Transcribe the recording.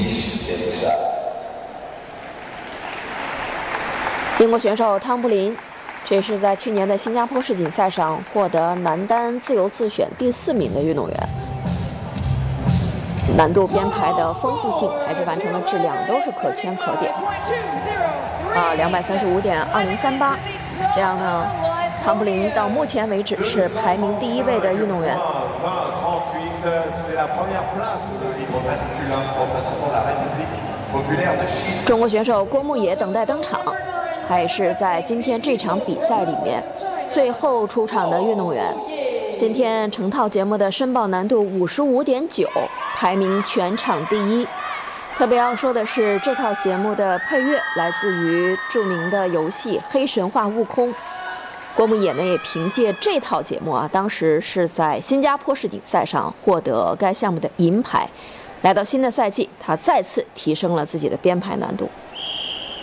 英国选手汤布林，这是在去年的新加坡世锦赛上获得男单自由自选第4名的运动员。难度编排的丰富性还是完成的质量都是可圈可点。235.2038，这样呢，汤布林到目前为止是排名第1位的运动员。中国选手郭牧野等待登场，他也是在今天这场比赛里面最后出场的运动员。今天成套节目的申报难度55.9，排名全场第1。特别要说的是，这套节目的配乐来自于著名的游戏《黑神话：悟空》。郭牧野呢也凭借这套节目当时是在新加坡世锦赛上获得该项目的银牌。来到新的赛季，他再次提升了自己的编排难度。